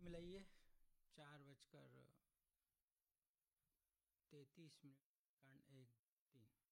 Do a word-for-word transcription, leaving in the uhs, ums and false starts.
मिलाइए। चार बजकर तैतीस मिनट कांड एक तीन।